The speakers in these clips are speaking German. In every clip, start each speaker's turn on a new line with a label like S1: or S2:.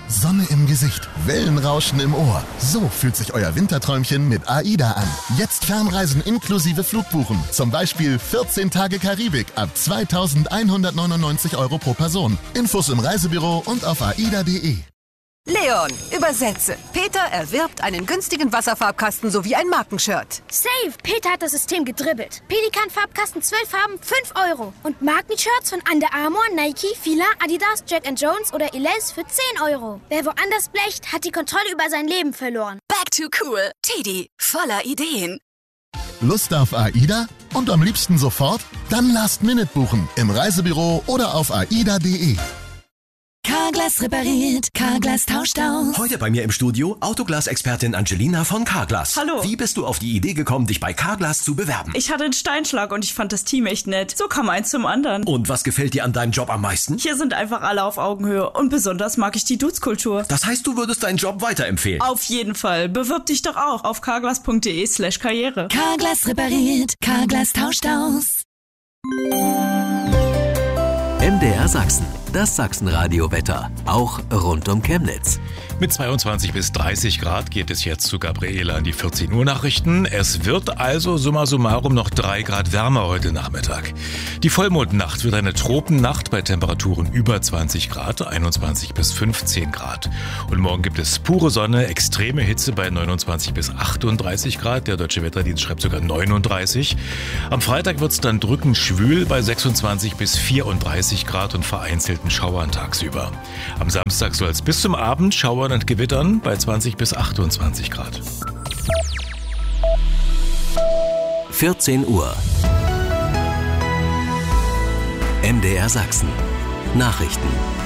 S1: Sonne im Gesicht, Wellenrauschen im Ohr. So fühlt sich euer Winterträumchen mit AIDA an. Jetzt Fernreisen inklusive Flugbuchen. Zum Beispiel 14 Tage Karibik ab 2.199 € pro Person. Infos im Reisebüro und auf aida.de.
S2: Leon, übersetze. Peter erwirbt einen günstigen Wasserfarbkasten sowie ein Markenshirt.
S3: Safe! Peter hat das System gedribbelt. Pelikan-Farbkasten 12 Farben, 5 €. Und Markenshirts von Under Armour, Nike, Fila, Adidas, Jack & Jones oder Elize für 10 €. Wer woanders blecht, hat die Kontrolle über sein Leben verloren.
S4: Back to cool. Teddy, voller Ideen.
S1: Lust auf AIDA? Und am liebsten sofort? Dann Last-Minute buchen im Reisebüro oder auf aida.de.
S4: Carglass repariert, Carglass tauscht aus.
S5: Heute bei mir im Studio Autoglas-Expertin Angelina von Carglass.
S6: Hallo.
S5: Wie bist du auf die Idee gekommen, dich bei Carglass zu bewerben?
S6: Ich hatte einen Steinschlag und ich fand das Team echt nett. So kam eins zum anderen.
S5: Und was gefällt dir an deinem Job am meisten?
S6: Hier sind einfach alle auf Augenhöhe und besonders mag ich die Dudes-Kultur.
S5: Das heißt, du würdest deinen Job weiterempfehlen?
S6: Auf jeden Fall. Bewirb dich doch auch auf carglass.de/karriere.
S4: Carglass repariert, Carglass tauscht aus.
S7: MDR Sachsen, das Sachsenradio-Wetter, auch rund um Chemnitz.
S8: Mit 22 bis 30 Grad geht es jetzt zu Gabriela an die 14 Uhr Nachrichten. Es wird also summa summarum noch 3 Grad wärmer heute Nachmittag. Die Vollmondnacht wird eine Tropennacht bei Temperaturen über 20 Grad, 21 bis 15 Grad. Und morgen gibt es pure Sonne, extreme Hitze bei 29 bis 38 Grad. Der Deutsche Wetterdienst schreibt sogar 39. Am Freitag wird es dann drückend schwül bei 26 bis 34 Grad und vereinzelten Schauern tagsüber. Am Samstag soll es bis zum Abend schauern und gewittern bei 20 bis 28 Grad.
S7: 14 Uhr. MDR Sachsen. Nachrichten.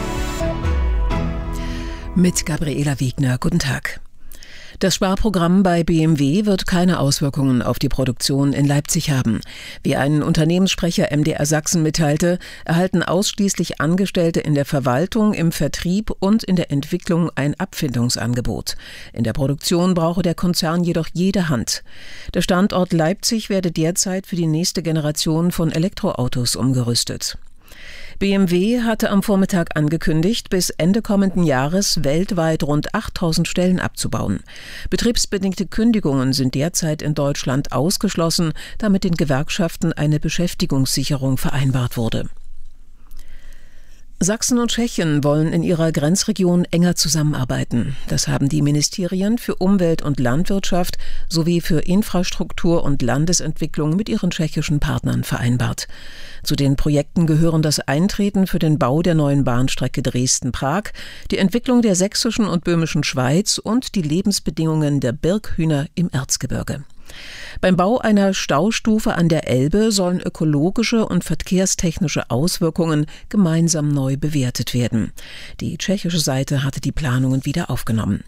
S9: Mit Gabriela Wiegner. Guten Tag. Das Sparprogramm bei BMW wird keine Auswirkungen auf die Produktion in Leipzig haben. Wie ein Unternehmenssprecher MDR Sachsen mitteilte, erhalten ausschließlich Angestellte in der Verwaltung, im Vertrieb und in der Entwicklung ein Abfindungsangebot. In der Produktion brauche der Konzern jedoch jede Hand. Der Standort Leipzig werde derzeit für die nächste Generation von Elektroautos umgerüstet. BMW hatte am Vormittag angekündigt, bis Ende kommenden Jahres weltweit rund 8.000 Stellen abzubauen. Betriebsbedingte Kündigungen sind derzeit in Deutschland ausgeschlossen, da mit den Gewerkschaften eine Beschäftigungssicherung vereinbart wurde. Sachsen und Tschechien wollen in ihrer Grenzregion enger zusammenarbeiten. Das haben die Ministerien für Umwelt und Landwirtschaft sowie für Infrastruktur und Landesentwicklung mit ihren tschechischen Partnern vereinbart. Zu den Projekten gehören das Eintreten für den Bau der neuen Bahnstrecke Dresden-Prag, die Entwicklung der sächsischen und böhmischen Schweiz und die Lebensbedingungen der Birkhühner im Erzgebirge. Beim Bau einer Staustufe an der Elbe sollen ökologische und verkehrstechnische Auswirkungen gemeinsam neu bewertet werden. Die tschechische Seite hatte die Planungen wieder aufgenommen.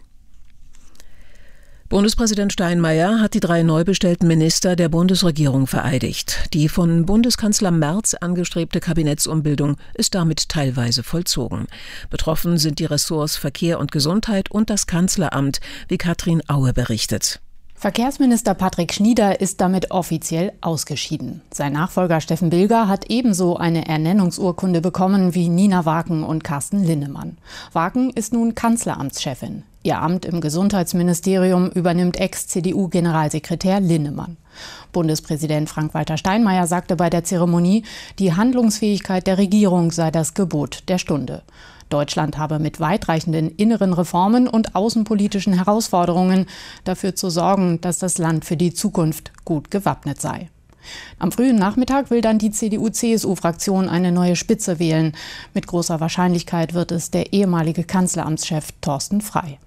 S9: Bundespräsident Steinmeier hat die 3 neu bestellten Minister der Bundesregierung vereidigt. Die von Bundeskanzler Merz angestrebte Kabinettsumbildung ist damit teilweise vollzogen. Betroffen sind die Ressorts Verkehr und Gesundheit und das Kanzleramt, wie Katrin Aue berichtet.
S10: Verkehrsminister Patrick Schnieder ist damit offiziell ausgeschieden. Sein Nachfolger Steffen Bilger hat ebenso eine Ernennungsurkunde bekommen wie Nina Waken und Carsten Linnemann. Waken ist nun Kanzleramtschefin. Ihr Amt im Gesundheitsministerium übernimmt Ex-CDU-Generalsekretär Linnemann. Bundespräsident Frank-Walter Steinmeier sagte bei der Zeremonie, die Handlungsfähigkeit der Regierung sei das Gebot der Stunde. Deutschland habe mit weitreichenden inneren Reformen und außenpolitischen Herausforderungen dafür zu sorgen, dass das Land für die Zukunft gut gewappnet sei. Am frühen Nachmittag will dann die CDU-CSU-Fraktion eine neue Spitze wählen. Mit großer Wahrscheinlichkeit wird es der ehemalige Kanzleramtschef Thorsten Frey.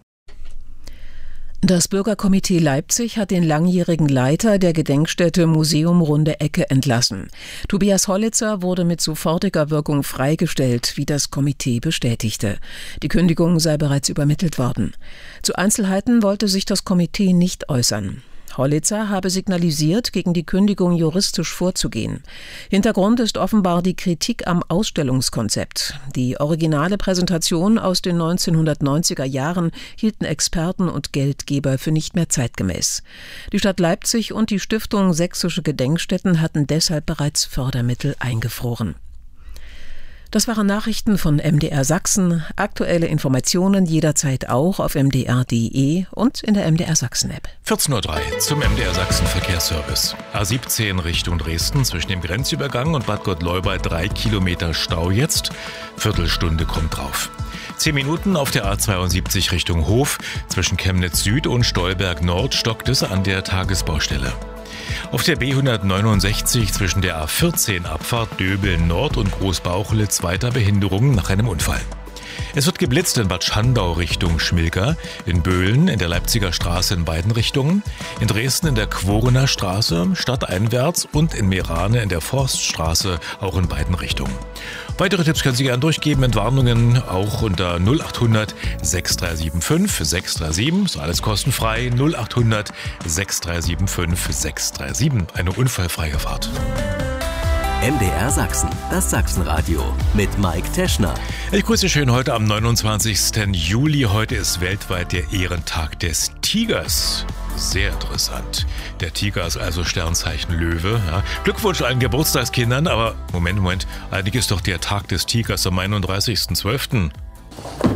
S9: Das Bürgerkomitee Leipzig hat den langjährigen Leiter der Gedenkstätte Museum Runde Ecke entlassen. Tobias Hollitzer wurde mit sofortiger Wirkung freigestellt, wie das Komitee bestätigte. Die Kündigung sei bereits übermittelt worden. Zu Einzelheiten wollte sich das Komitee nicht äußern. Hollitzer habe signalisiert, gegen die Kündigung juristisch vorzugehen. Hintergrund ist offenbar die Kritik am Ausstellungskonzept. Die originale Präsentation aus den 1990er Jahren hielten Experten und Geldgeber für nicht mehr zeitgemäß. Die Stadt Leipzig und die Stiftung Sächsische Gedenkstätten hatten deshalb bereits Fördermittel eingefroren. Das waren Nachrichten von MDR Sachsen. Aktuelle Informationen jederzeit auch auf mdr.de und in der MDR Sachsen-App.
S8: 14:03 Uhr zum MDR Sachsen Verkehrsservice. A17 Richtung Dresden zwischen dem Grenzübergang und Bad Gottleuba 3 Kilometer Stau jetzt. Viertelstunde kommt drauf. 10 Minuten auf der A72 Richtung Hof. Zwischen Chemnitz Süd und Stolberg Nord stockt es an der Tagesbaustelle. Auf der B169 zwischen der A14 Abfahrt Döbeln Nord und Großbauchlitz weiter Behinderungen nach einem Unfall. Es wird geblitzt in Bad Schandau Richtung Schmilka, in Böhlen in der Leipziger Straße in beiden Richtungen, in Dresden in der Quorener Straße stadteinwärts und in Meerane in der Forststraße auch in beiden Richtungen. Weitere Tipps können Sie gerne durchgeben, Entwarnungen auch unter 0800 6375 637, ist alles kostenfrei, 0800 6375 637, eine unfallfreie Fahrt.
S7: MDR Sachsen, das Sachsenradio mit Mike Teschner.
S8: Ich grüße schön heute am 29. Juli. Heute ist weltweit der Ehrentag des Tigers. Sehr interessant. Der Tiger ist also Sternzeichen Löwe. Ja. Glückwunsch allen Geburtstagskindern, aber Moment, eigentlich ist doch der Tag des Tigers am 31.12.